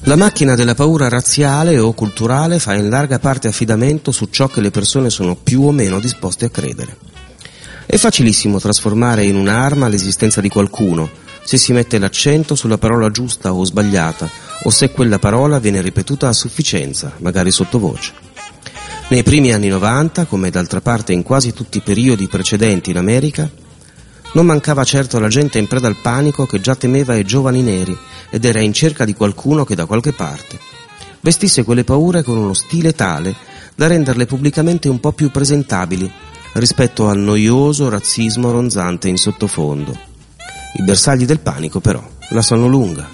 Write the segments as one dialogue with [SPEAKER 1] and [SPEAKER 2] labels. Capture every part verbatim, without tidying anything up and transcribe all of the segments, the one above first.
[SPEAKER 1] La macchina della paura razziale o culturale fa in larga parte affidamento su ciò che le persone sono più o meno disposte a credere. È facilissimo trasformare in un'arma l'esistenza di qualcuno, se si mette l'accento sulla parola giusta o sbagliata, o se quella parola viene ripetuta a sufficienza, magari sottovoce. Nei primi anni novanta, come d'altra parte in quasi tutti i periodi precedenti in America, non mancava certo la gente in preda al panico che già temeva i giovani neri ed era in cerca di qualcuno che da qualche parte vestisse quelle paure con uno stile tale da renderle pubblicamente un po' più presentabili rispetto al noioso razzismo ronzante in sottofondo. I bersagli del panico, però, la sanno lunga.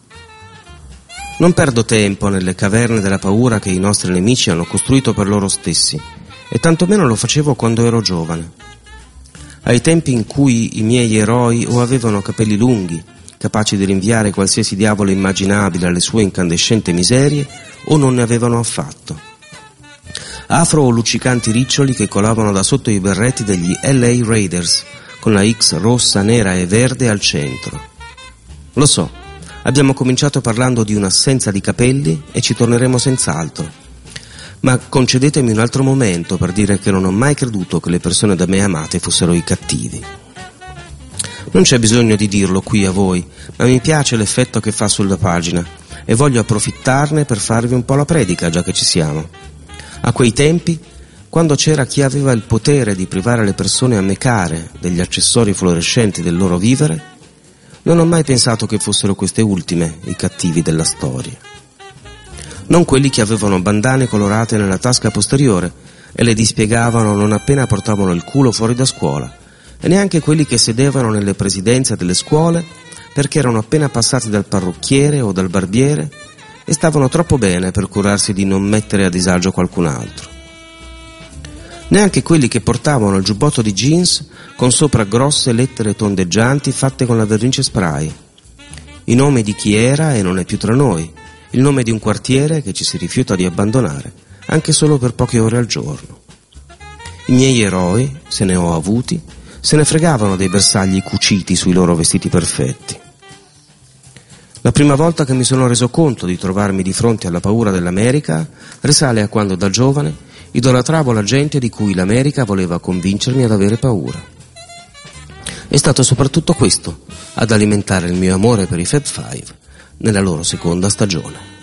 [SPEAKER 1] Non perdo tempo nelle caverne della paura che i nostri nemici hanno costruito per loro stessi, e tantomeno lo facevo quando ero giovane. Ai tempi in cui i miei eroi o avevano capelli lunghi, capaci di rinviare qualsiasi diavolo immaginabile alle sue incandescenti miserie, o non ne avevano affatto. Afro o luccicanti riccioli che colavano da sotto i berretti degli L A Raiders, con la X rossa, nera e verde al centro. Lo so, abbiamo cominciato parlando di un'assenza di capelli e ci torneremo senz'altro. Ma concedetemi un altro momento per dire che non ho mai creduto che le persone da me amate fossero i cattivi. Non c'è bisogno di dirlo qui a voi, ma mi piace l'effetto che fa sulla pagina e voglio approfittarne per farvi un po' la predica, già che ci siamo. A quei tempi, quando c'era chi aveva il potere di privare le persone a mecare degli accessori fluorescenti del loro vivere, non ho mai pensato che fossero queste ultime i cattivi della storia. Non quelli che avevano bandane colorate nella tasca posteriore e le dispiegavano non appena portavano il culo fuori da scuola, e neanche quelli che sedevano nelle presidenze delle scuole perché erano appena passati dal parrucchiere o dal barbiere e stavano troppo bene per curarsi di non mettere a disagio qualcun altro. Neanche quelli che portavano il giubbotto di jeans con sopra grosse lettere tondeggianti fatte con la vernice spray, i nomi di chi era e non è più tra noi, il nome di un quartiere che ci si rifiuta di abbandonare, anche solo per poche ore al giorno. I miei eroi, se ne ho avuti, se ne fregavano dei bersagli cuciti sui loro vestiti perfetti. La prima volta che mi sono reso conto di trovarmi di fronte alla paura dell'America risale a quando da giovane idolatravo la gente di cui l'America voleva convincermi ad avere paura. È stato soprattutto questo ad alimentare il mio amore per i Fab Five nella loro seconda stagione.